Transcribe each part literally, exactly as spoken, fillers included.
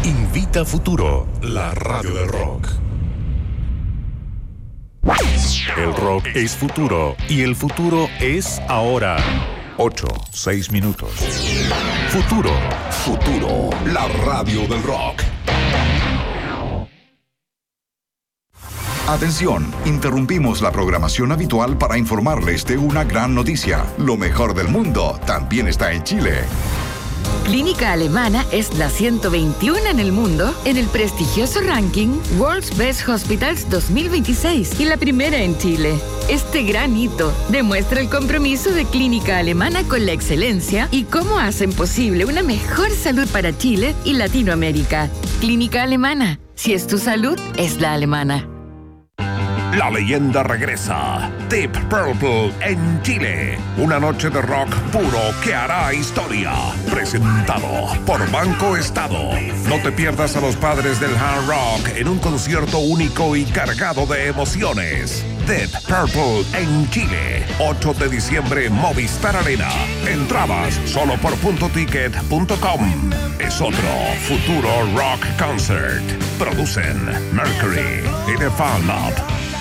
Invita Futuro, la radio del rock. El rock es futuro y el futuro es ahora. Ocho, seis minutos. Futuro. Futuro, la radio del rock. Atención, interrumpimos la programación habitual para informarles de una gran noticia. Lo mejor del mundo también está en Chile. Clínica Alemana es la ciento veintiuno en el mundo en el prestigioso ranking World's Best Hospitals dos mil veintiséis y la primera en Chile. Este gran hito demuestra el compromiso de Clínica Alemana con la excelencia y cómo hacen posible una mejor salud para Chile y Latinoamérica. Clínica Alemana, si es tu salud, es la alemana. La leyenda regresa. Deep Purple en Chile. Una noche de rock puro que hará historia. Presentado por Banco Estado. No te pierdas a los padres del hard rock en un concierto único y cargado de emociones. Deep Purple en Chile. ocho de diciembre, Movistar Arena. Entradas solo por punto ticket punto com. Es otro futuro rock concert. Producen Mercury y The Fan Lab.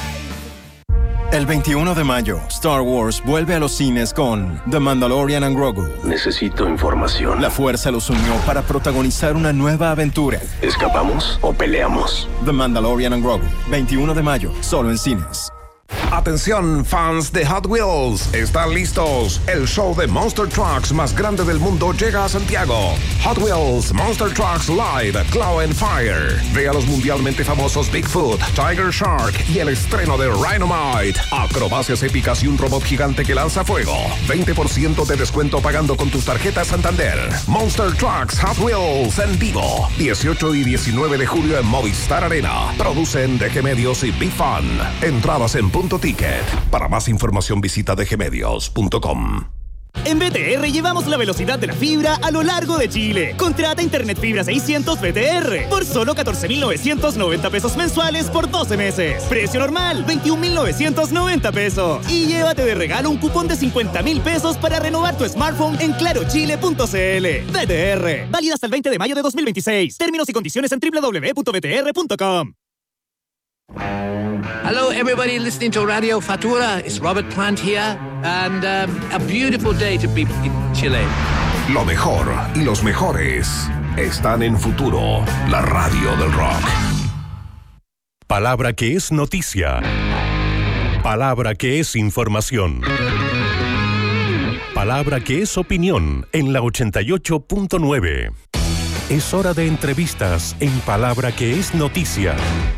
El veintiuno de mayo, Star Wars vuelve a los cines con The Mandalorian and Grogu. Necesito información. La Fuerza los unió para protagonizar una nueva aventura. ¿Escapamos o peleamos? The Mandalorian and Grogu, veintiuno de mayo, solo en cines. Atención, fans de Hot Wheels, ¿están listos? El show de Monster Trucks más grande del mundo llega a Santiago. Hot Wheels Monster Trucks Live Claw and Fire. Ve a los mundialmente famosos Bigfoot, Tiger Shark y el estreno de Rhinomite. Acrobacias épicas y un robot gigante que lanza fuego. veinte por ciento de descuento pagando con tus tarjetas Santander. Monster Trucks Hot Wheels en vivo. dieciocho y diecinueve de julio en Movistar Arena. Producen D G Medios y Big Fun. Entradas en punto ticket. Para más información visita d g medios punto com. En B T R llevamos la velocidad de la fibra a lo largo de Chile. Contrata Internet Fibra seiscientos B T R por solo catorce mil novecientos noventa pesos mensuales por doce meses. Precio normal, veintiún mil novecientos noventa pesos. Y llévate de regalo un cupón de cincuenta mil pesos para renovar tu smartphone en claro chile punto c l. B T R, válida hasta el veinte de mayo de dos mil veintiséis. Términos y condiciones en doble u doble u doble u punto b t r punto com. Hello, everybody listening to Radio Fatura. It's Robert Plant here, and um, a beautiful day to be in Chile. Lo mejor y los mejores están en Futuro, la radio del rock. Palabra que es noticia. Palabra que es información. Palabra que es opinión en la ochenta y ocho punto nueve. Es hora de entrevistas en Palabra que es noticia.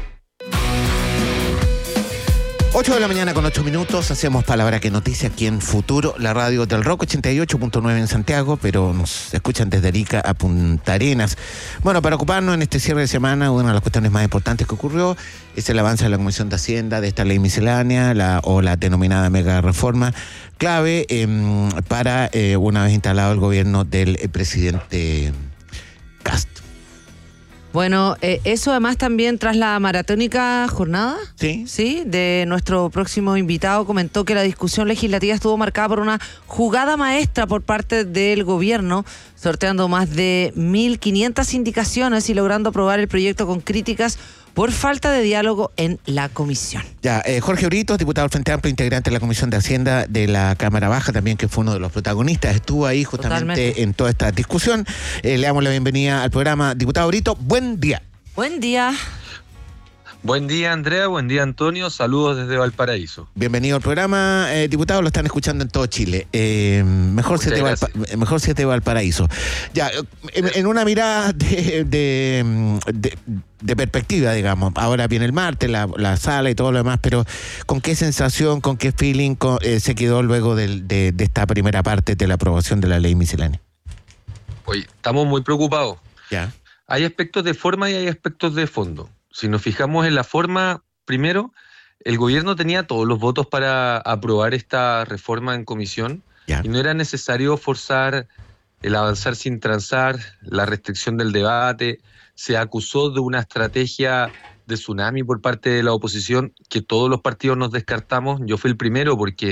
ocho de la mañana con ocho minutos, hacemos Palabra que Noticia aquí en Futuro, la radio del rock, ochenta y ocho punto nueve en Santiago, pero nos escuchan desde Arica a Punta Arenas. Bueno, para ocuparnos en este cierre de semana, una de las cuestiones más importantes que ocurrió es el avance de la Comisión de Hacienda de esta ley miscelánea, la, o la denominada mega reforma, clave eh, para, eh, una vez instalado el gobierno del eh, presidente Kast. Bueno, eh, eso además también tras la maratónica jornada, sí, sí, de nuestro próximo invitado, comentó que la discusión legislativa estuvo marcada por una jugada maestra por parte del gobierno, sorteando más de mil quinientas indicaciones y logrando aprobar el proyecto con críticas por falta de diálogo en la comisión. Ya, eh, Jorge Britos, diputado del Frente Amplio, integrante de la Comisión de Hacienda de la Cámara Baja, también que fue uno de los protagonistas, estuvo ahí justamente Totalmente. en toda esta discusión. Eh, le damos la bienvenida al programa. Diputado Brito, buen día. Buen día. Buen día, Andrea. Buen día, Antonio. Saludos desde Valparaíso. Bienvenido al programa, eh, diputado. Lo están escuchando en todo Chile. Eh, mejor siete Valpa, mejor siete Valparaíso. Ya, en, en una mirada de, de, de, de perspectiva, digamos. Ahora viene el martes, la, la sala y todo lo demás, pero ¿con qué sensación, con qué feeling con, eh, se quedó luego de, de, de esta primera parte de la aprobación de la ley miscelánea? Oye, estamos muy preocupados. Ya. Hay aspectos de forma y hay aspectos de fondo. Si nos fijamos en la forma, primero, el gobierno tenía todos los votos para aprobar esta reforma en comisión ya. y no era necesario forzar el avanzar sin transar, la restricción del debate. Se acusó de una estrategia de tsunami por parte de la oposición que todos los partidos nos descartamos. Yo fui el primero porque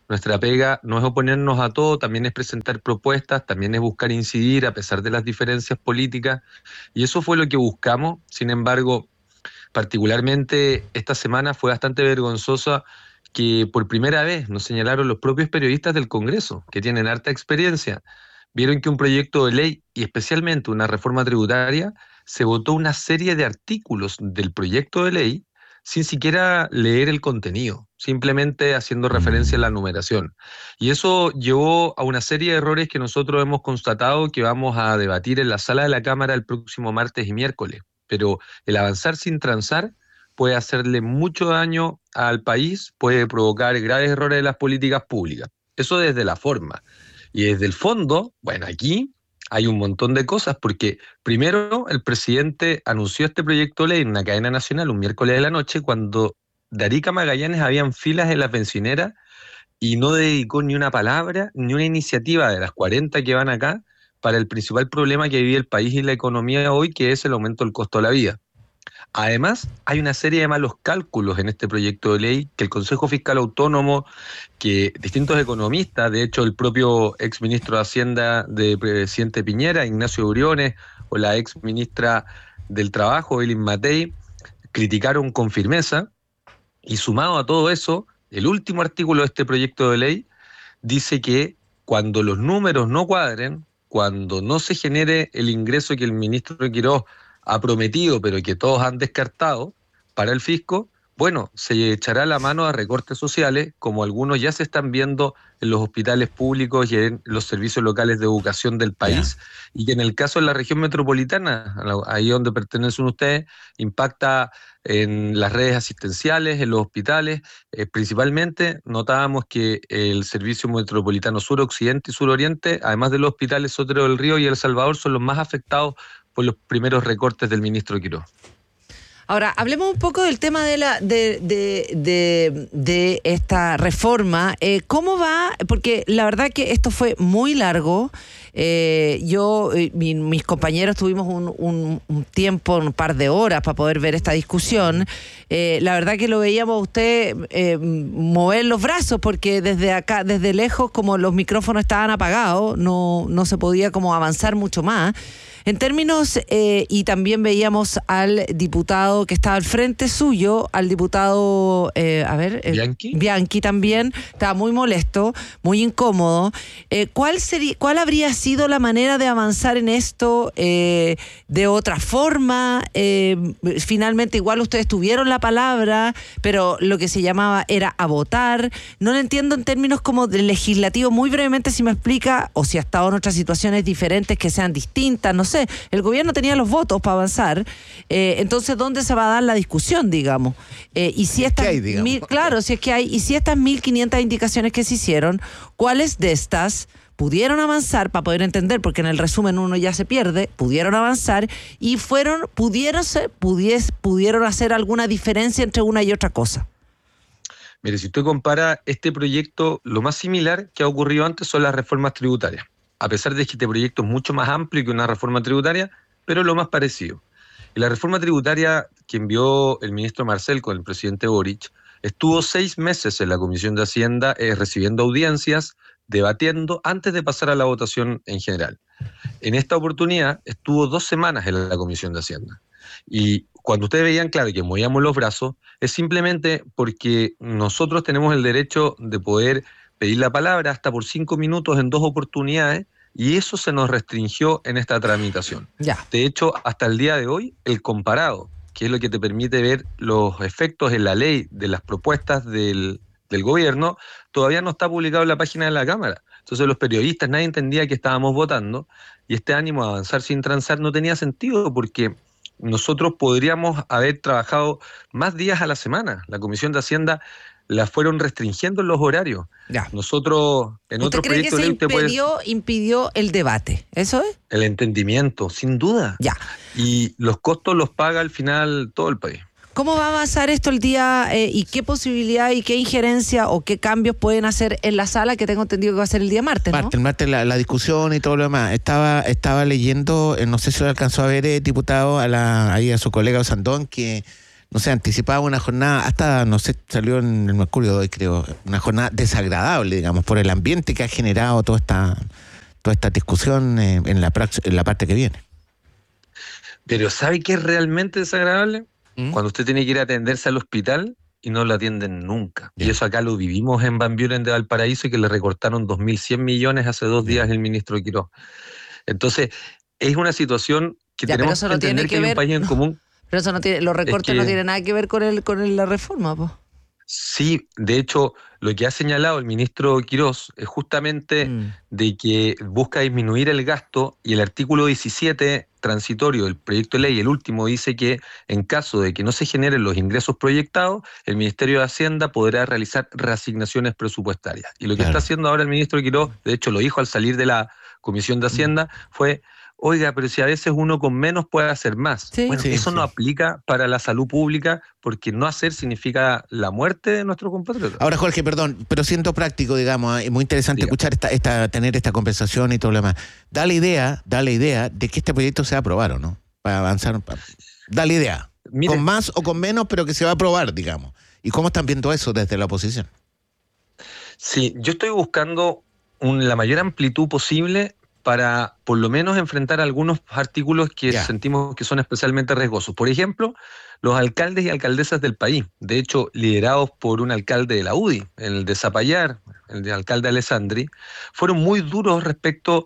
Nuestra pega no es oponernos a todo, también es presentar propuestas, también es buscar incidir a pesar de las diferencias políticas, y eso fue lo que buscamos. Sin embargo, particularmente esta semana fue bastante vergonzosa que por primera vez nos señalaron los propios periodistas del Congreso, que tienen harta experiencia. Vieron que un proyecto de ley, y especialmente una reforma tributaria, se votó una serie de artículos del proyecto de ley sin siquiera leer el contenido, simplemente haciendo referencia a la numeración. Y eso llevó a una serie de errores que nosotros hemos constatado que vamos a debatir en la sala de la Cámara el próximo martes y miércoles. Pero el avanzar sin transar puede hacerle mucho daño al país, puede provocar graves errores de las políticas públicas. Eso desde la forma. Y desde el fondo, bueno, aquí hay un montón de cosas, porque primero el presidente anunció este proyecto de ley en una cadena nacional un miércoles de la noche, cuando de Arica a Magallanes habían filas en las bencineras y no dedicó ni una palabra, ni una iniciativa de las cuarenta que van acá para el principal problema que vive el país y la economía hoy, que es el aumento del costo de la vida. Además, hay una serie de malos cálculos en este proyecto de ley que el Consejo Fiscal Autónomo, que distintos economistas, de hecho el propio exministro de Hacienda del presidente Piñera, Ignacio Briones, o la exministra del Trabajo, Elin Matei, criticaron con firmeza, y sumado a todo eso, el último artículo de este proyecto de ley dice que cuando los números no cuadren, cuando no se genere el ingreso que el ministro Quirós ha prometido, pero que todos han descartado para el fisco, bueno, se echará la mano a recortes sociales, como algunos ya se están viendo en los hospitales públicos y en los servicios locales de educación del país, yeah. y que en el caso de la región metropolitana, ahí donde pertenecen ustedes, impacta en las redes asistenciales, en los hospitales. Eh, principalmente notábamos que el servicio metropolitano sur-occidente y sur-oriente, además de los hospitales Sotero del Río y El Salvador, son los más afectados por los primeros recortes del ministro Quirós. Ahora, hablemos un poco del tema de la de, de, de, de esta reforma. Eh, ¿Cómo va? Porque la verdad que esto fue muy largo. Eh, yo y mi, mis compañeros tuvimos un, un, un tiempo, un par de horas para poder ver esta discusión. Eh, la verdad que lo veíamos a usted eh, mover los brazos, porque desde acá, desde lejos, como los micrófonos estaban apagados, no, no se podía como avanzar mucho más. En términos, eh, y también veíamos al diputado que estaba al frente suyo, al diputado, eh, a ver, eh, Bianchi. Bianchi también, estaba muy molesto, muy incómodo. Eh, ¿cuál sería, cuál habría sido la manera de avanzar en esto eh, de otra forma? Eh, finalmente, igual ustedes tuvieron la palabra, pero lo que se llamaba era a votar. No lo entiendo en términos como de legislativo. Muy brevemente, si me explica, o si ha estado en otras situaciones diferentes que sean distintas, no sé. El gobierno tenía los votos para avanzar, eh, entonces ¿dónde se va a dar la discusión, digamos? Eh, y si estas, hay, digamos. Mil, claro, si es que hay, y si estas mil quinientas indicaciones que se hicieron, ¿cuáles de estas pudieron avanzar para poder entender? Porque en el resumen uno ya se pierde, pudieron avanzar y fueron, pudieron ser, pudies, pudieron hacer alguna diferencia entre una y otra cosa. Mire, si usted compara este proyecto, lo más similar que ha ocurrido antes son las reformas tributarias. A pesar de que este proyecto es mucho más amplio que una reforma tributaria, pero es lo más parecido. Y la reforma tributaria que envió el ministro Marcel con el presidente Boric estuvo seis meses en la Comisión de Hacienda eh, recibiendo audiencias, debatiendo antes de pasar a la votación en general. En esta oportunidad estuvo dos semanas en la Comisión de Hacienda. Y cuando ustedes veían claro que movíamos los brazos, es simplemente porque nosotros tenemos el derecho de poder pedir la palabra hasta por cinco minutos en dos oportunidades, y eso se nos restringió en esta tramitación. Ya. De hecho, hasta el día de hoy, el comparado, que es lo que te permite ver los efectos en la ley de las propuestas del, del gobierno, todavía no está publicado en la página de la Cámara. Entonces los periodistas, nadie entendía que estábamos votando, y este ánimo de avanzar sin transar no tenía sentido, porque nosotros podríamos haber trabajado más días a la semana. La Comisión de Hacienda la fueron restringiendo en los horarios. Ya. Nosotros, en otros proyectos de ley... ¿Usted cree que se impidió, puede... impidió el debate? ¿Eso es? El entendimiento, sin duda. Ya. Y los costos los paga al final todo el país. ¿Cómo va a avanzar esto el día eh, y qué posibilidad y qué injerencia o qué cambios pueden hacer en la sala, que tengo entendido que va a ser el día martes, ¿no? Martes, el martes la, la discusión y todo lo demás. Estaba estaba leyendo, eh, no sé si lo alcanzó a ver, eh, diputado, a la, ahí a su colega Osandón, que no sé, anticipaba una jornada, hasta, no sé, salió en el Mercurio de hoy, creo, una jornada desagradable, digamos, por el ambiente que ha generado toda esta, toda esta discusión eh, en, la prax- en la parte que viene. Pero ¿sabe qué es realmente desagradable? ¿Mm? Cuando usted tiene que ir a atenderse al hospital y no lo atienden nunca. Yeah. Y eso acá lo vivimos en Van Buren de Valparaíso, y que le recortaron dos mil cien millones hace dos días yeah. el ministro Quiroz. Entonces, es una situación que ya, tenemos no que entender que, que hay ver, un país en no, común. Pero eso no tiene, los recortes es que, no tienen nada que ver con el con el, la reforma, pues. Sí, de hecho, lo que ha señalado el ministro Quiroz es justamente mm. de que busca disminuir el gasto, y el artículo diecisiete transitorio del proyecto de ley, el último, dice que en caso de que no se generen los ingresos proyectados, el Ministerio de Hacienda podrá realizar reasignaciones presupuestarias. Y lo que claro. está haciendo ahora el ministro Quiroz, de hecho lo dijo al salir de la Comisión de Hacienda, mm. fue... Oiga, pero si a veces uno con menos puede hacer más. Sí, bueno, sí, eso sí. no aplica para la salud pública, porque no hacer significa la muerte de nuestros compatriotas. Ahora, Jorge, perdón, pero siendo práctico, digamos, es muy interesante Diga. escuchar esta, esta, tener esta conversación y todo lo demás. Da la idea, da la idea de que este proyecto se va a aprobar, ¿o no? Para avanzar. Para... Da la idea. Mire, con más o con menos, pero que se va a aprobar, digamos. ¿Y cómo están viendo eso desde la oposición? Sí, yo estoy buscando un, la mayor amplitud posible para por lo menos enfrentar algunos artículos que yeah. sentimos que son especialmente riesgosos. Por ejemplo, los alcaldes y alcaldesas del país, de hecho liderados por un alcalde de la U D I, el de Zapallar, el de alcalde Alessandri, fueron muy duros respecto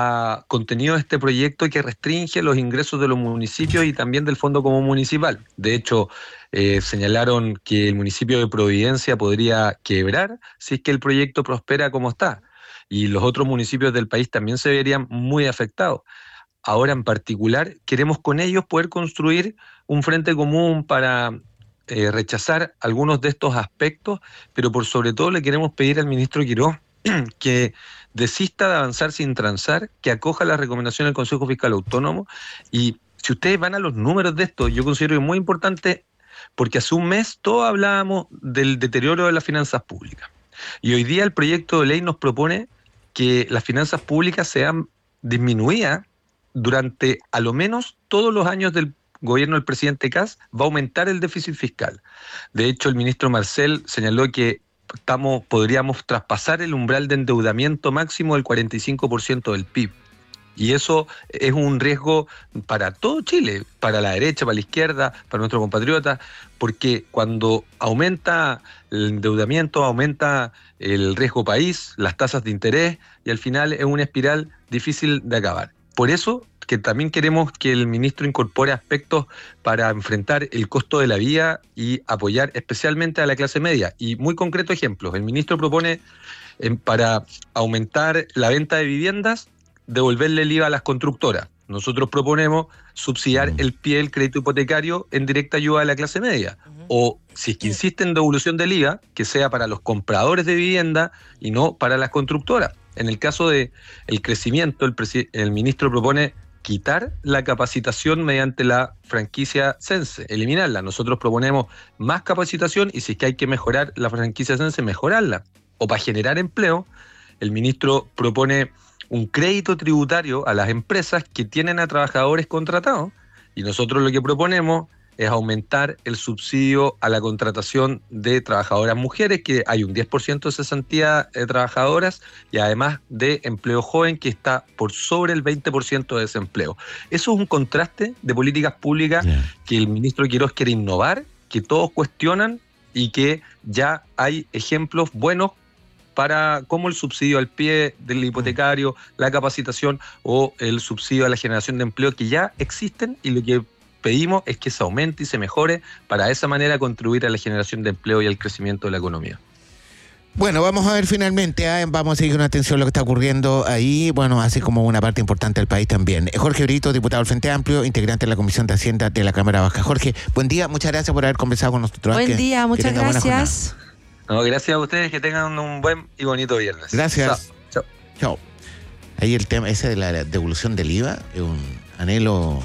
a contenido de este proyecto que restringe los ingresos de los municipios y también del Fondo Común Municipal. De hecho, eh, señalaron que el municipio de Providencia podría quebrar si es que el proyecto prospera como está. Y los otros municipios del país también se verían muy afectados. Ahora, en particular, queremos con ellos poder construir un frente común para eh, rechazar algunos de estos aspectos, pero por sobre todo le queremos pedir al ministro Quiroz que desista de avanzar sin transar, que acoja las recomendaciones del Consejo Fiscal Autónomo. Y si ustedes van a los números de esto, yo considero que es muy importante, porque hace un mes todos hablábamos del deterioro de las finanzas públicas. Y hoy día el proyecto de ley nos propone que las finanzas públicas sean disminuidas durante a lo menos todos los años del gobierno del presidente Kast. Va a aumentar el déficit fiscal. De hecho, el ministro Marcel señaló que estamos, podríamos traspasar el umbral de endeudamiento máximo del cuarenta y cinco por ciento del P I B. Y eso es un riesgo para todo Chile, para la derecha, para la izquierda, para nuestros compatriotas, porque cuando aumenta el endeudamiento, aumenta el riesgo país, las tasas de interés, y al final es una espiral difícil de acabar. Por eso que también queremos que el ministro incorpore aspectos para enfrentar el costo de la vida y apoyar especialmente a la clase media. Y muy concretos ejemplos, el ministro propone eh, para aumentar la venta de viviendas, devolverle el I V A a las constructoras. Nosotros proponemos subsidiar el pie del crédito hipotecario en directa ayuda a la clase media. Uh-huh. O, si es que insiste en devolución del I V A, que sea para los compradores de vivienda y no para las constructoras. En el caso del crecimiento, el, presi- el ministro propone quitar la capacitación mediante la franquicia Sense, eliminarla. Nosotros proponemos más capacitación, y si es que hay que mejorar la franquicia Sense, mejorarla. O para generar empleo, el ministro propone un crédito tributario a las empresas que tienen a trabajadores contratados, y nosotros lo que proponemos es aumentar el subsidio a la contratación de trabajadoras mujeres, que hay un diez por ciento de cesantía de trabajadoras, y además de empleo joven, que está por sobre el veinte por ciento de desempleo. Eso es un contraste de políticas públicas yeah. que el ministro Quiroz quiere innovar, que todos cuestionan, y que ya hay ejemplos buenos para como el subsidio al pie del hipotecario, la capacitación o el subsidio a la generación de empleo, que ya existen, y lo que pedimos es que se aumente y se mejore para de esa manera contribuir a la generación de empleo y al crecimiento de la economía. Bueno, vamos a ver finalmente, ¿eh? vamos a seguir con atención lo que está ocurriendo ahí, bueno, así como una parte importante del país también. Jorge Brito, diputado del Frente Amplio, integrante de la Comisión de Hacienda de la Cámara Baja. Jorge, buen día, muchas gracias por haber conversado con nosotros. Buen que, día, muchas que gracias. No, gracias a ustedes, que tengan un buen y bonito viernes. Gracias. Chao. Chao. Ahí el tema ese de la devolución del I V A es un anhelo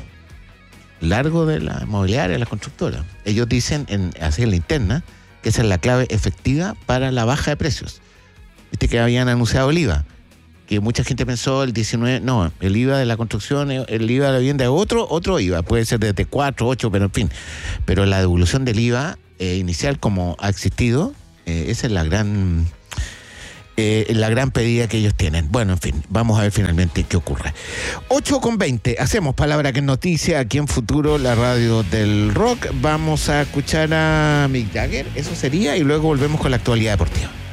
largo de la inmobiliaria, de las constructoras. Ellos dicen, en, así en la interna, que esa es la clave efectiva para la baja de precios. Viste que habían anunciado el I V A. que mucha gente pensó el diecinueve, no, el I V A de la construcción, el I V A de la vivienda es otro, otro I V A, puede ser desde cuatro, ocho, pero en fin. Pero la devolución del I V A eh, inicial como ha existido, eh, esa es la gran... Eh, la gran pedida que ellos tienen. Bueno, en fin, vamos a ver finalmente qué ocurre. ocho con veinte, hacemos Palabra que es Noticia aquí en Futuro, la radio del rock. Vamos a escuchar a Mick Jagger, eso sería, y luego volvemos con la actualidad deportiva.